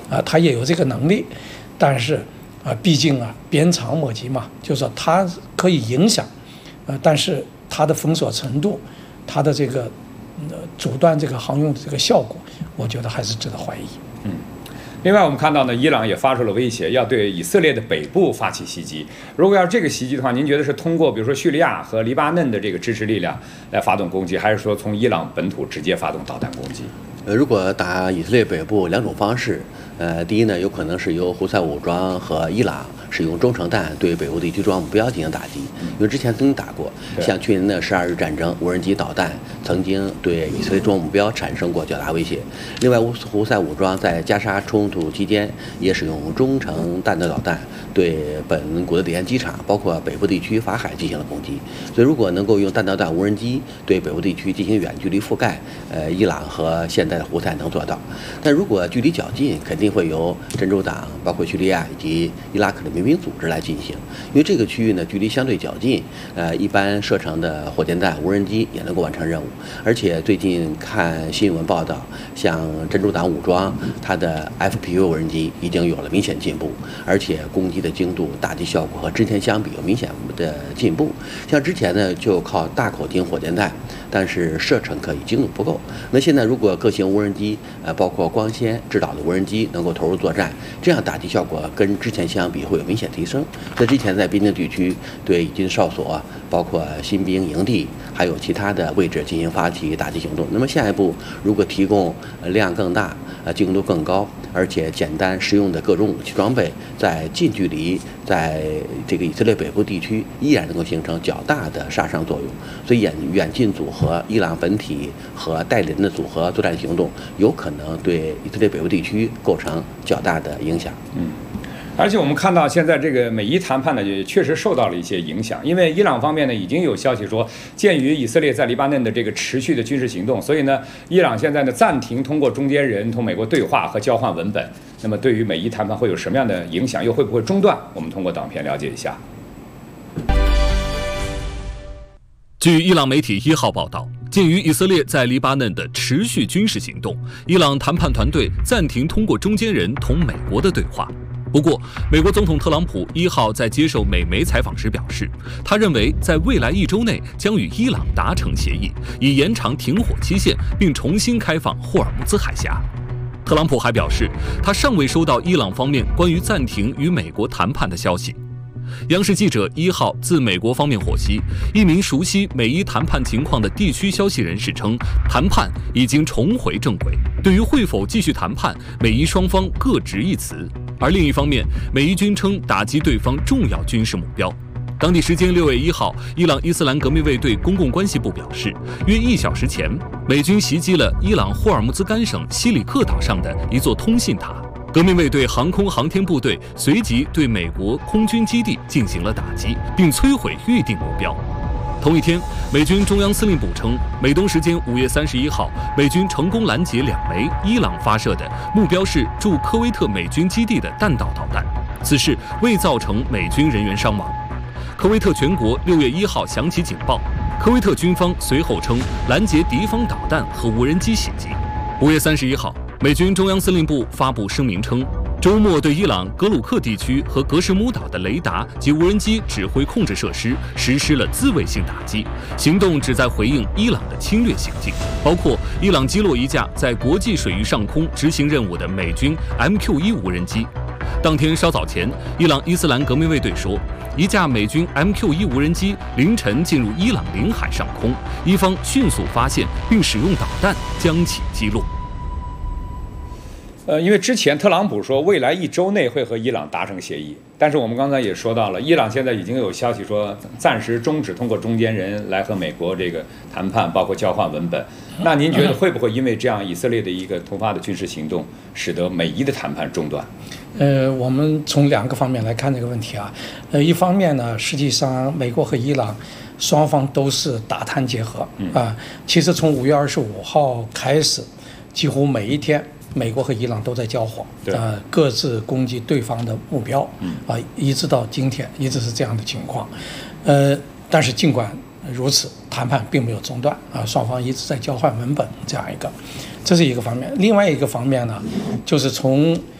他也有这个能力，但是毕竟鞭长莫及嘛，就是说他可以影响，但是他的封锁程度，他的这个阻断这个航用的这个效果，我觉得还是值得怀疑。 另外，我们看到呢，伊朗也发出了威胁，要对以色列的北部发起袭击。如果要是这个袭击的话，您觉得是通过比如说叙利亚和黎巴嫩的这个支持力量来发动攻击，还是说从伊朗本土直接发动导弹攻击？ 如果打以色列北部两种方式，第一呢，有可能是由胡塞武装和伊朗使用中程弹对北部地区重要目标进行打击，因为之前曾经打过，像去年的12日战争，无人机导弹曾经对以色列重要目标产生过较大威胁。另外，胡塞武装在加沙冲突期间也使用中程弹道导弹对本古德里安机场，包括北部地区法海进行了攻击。所以，如果能够用弹道弹无人机对北部地区进行远距离覆盖，伊朗和现在的胡塞能做到。但如果距离较近，肯定会由真主党、包括叙利亚以及伊拉克的民兵组织来进行，因为这个区域呢距离相对较近，一般射程的火箭弹、无人机也能够完成任务。而且最近看新闻报道，像真主党武装，它的 FPV 无人机已经有了明显进步，而且攻击的精度、打击效果和之前相比有明显的进步。像之前呢就靠大口径火箭弹，但是射程可以精度不够。那现在如果各型无人机，包括光纤制导的无人机能够投入作战，这样打击效果跟之前相比会有明显提升。在之前在边境地区对以军哨所，包括新兵营地，还有其他的位置进行发起打击行动。那么下一步如果提供量更大、精度更高，而且简单实用的各种武器装备，在近距离在这个以色列北部地区依然能够形成较大的杀伤作用。所以远近组合、伊朗本体和代理人的组合作战行动，有可能对以色列北部地区构成较大的影响。 而且我们看到现在这个美伊谈判呢，也确实受到了一些影响，因为伊朗方面呢已经有消息说，鉴于以色列在黎巴嫩的这个持续的军事行动，所以呢，伊朗现在呢暂停通过中间人同美国对话和交换文本。那么对于美伊谈判会有什么样的影响，又会不会中断？我们通过短片了解一下。 据伊朗媒体1号报道，鉴于以色列在黎巴嫩的持续军事行动，伊朗谈判团队暂停通过中间人同美国的对话。不过，美国总统特朗普1号在接受美媒采访时表示，他认为在未来1周内将与伊朗达成协议，以延长停火期限，并重新开放霍尔木兹海峡。特朗普还表示，他尚未收到伊朗方面关于暂停与美国谈判的消息。央视记者1号自美国方面获悉，一名熟悉美伊谈判情况的地区消息人士称，谈判已经重回正轨。对于会否继续谈判，美伊双方各执一词。而另一方面，美伊军称打击对方重要军事目标。当地时间6月1号，伊朗伊斯兰革命卫队公共关系部表示，约1小时前，美军袭击了伊朗霍尔木兹干省西里克岛上的一座通信塔。革命卫队航空航天部队随即对美国空军基地进行了打击，并摧毁预定目标。同一天，美军中央司令部称，美东时间5月31号，美军成功拦截2枚伊朗发射的目标是驻科威特美军基地的弹道导弹，此事未造成美军人员伤亡。科威特全国6月1号响起警报，科威特军方随后称拦截敌方导弹和无人机袭击。5月31号，美军中央司令部发布声明称，周末对伊朗格鲁克地区和格什木岛的雷达及无人机指挥控制设施实施了自卫性打击，行动旨在回应伊朗的侵略行径，包括伊朗击落一架在国际水域上空执行任务的美军 MQ-1 无人机。当天稍早前，伊朗伊斯兰革命卫队说，一架美军 MQ-1 无人机凌晨进入伊朗领海上空，伊方迅速发现并使用导弹将其击落。 因为之前特朗普说未来1周内会和伊朗达成协议，但是我们刚才也说到了，伊朗现在已经有消息说暂时终止通过中间人来和美国这个谈判，包括交换文本。那您觉得会不会因为这样以色列的一个突发的军事行动，使得美伊的谈判中断？ 我们从2个方面来看这个问题啊。一方面呢，实际上美国和伊朗双方都是打贪结合啊。其实从5月25号开始，几乎每一天，美国和伊朗都在交火，各自攻击对方的目标，一直到今天，一直是这样的情况。但是尽管如此，谈判并没有中断啊，双方一直在交换文本，这样一个，这是一个方面。另外一个方面呢，就是从